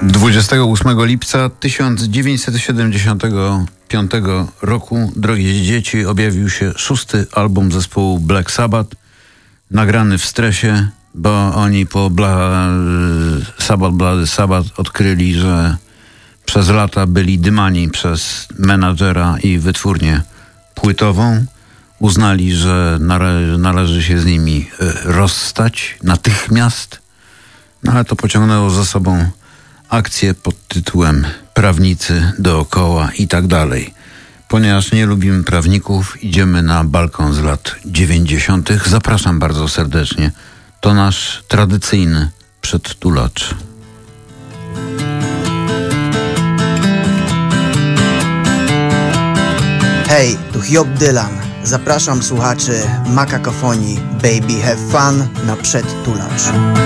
28 lipca 1975 roku, drogie dzieci, objawił się 6. album zespołu Black Sabbath, nagrany w stresie, bo oni po Bloody Sabbath odkryli, że przez lata byli dymani przez menadżera i wytwórnię płytową. Uznali, że należy się z nimi rozstać natychmiast, no ale to pociągnęło za sobą akcję pod tytułem Prawnicy dookoła i tak dalej. Ponieważ nie lubimy prawników, idziemy na balkon z lat 90. Zapraszam bardzo serdecznie. To nasz tradycyjny przedtulacz. Hej, tu Hiob Dylan. Zapraszam słuchaczy Makakofonii Baby Have Fun na przedtulacz.